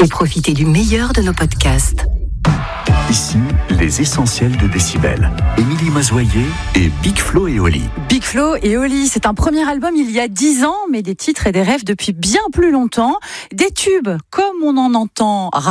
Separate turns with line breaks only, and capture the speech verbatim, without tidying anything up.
et profitez du meilleur de nos podcasts.
Ici, les essentiels de Décibel. Émilie Mazoyer et Big Flo et Oli.
Big Flo et Oli, c'est un premier album il y a dix ans, mais des titres et des rêves depuis bien plus longtemps. Des tubes, comme on en entend